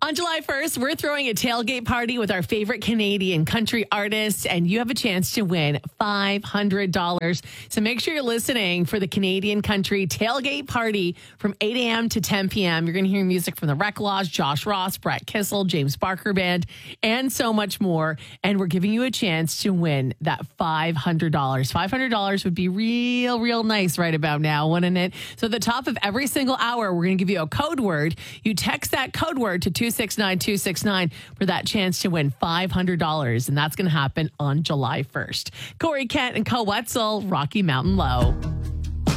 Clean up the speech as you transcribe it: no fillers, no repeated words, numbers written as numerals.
On July 1st, we're throwing a tailgate party with our favorite Canadian country artists, and you have a chance to win $500. So make sure you're listening for the Canadian Country Tailgate Party from 8 a.m. to 10 p.m. You're going to hear music from the Wreck Laws, Josh Ross, Brett Kissel, James Barker Band, and so much more. And we're giving you a chance to win that $500. $500 would be real nice right about now, wouldn't it? So at the top of every single hour, we're going to give you a code word. You text that code word to 269-269 for that chance to win $500. And that's going to happen on July 1st. Corey Kent and Co Wetzel, Rocky Mountain Low.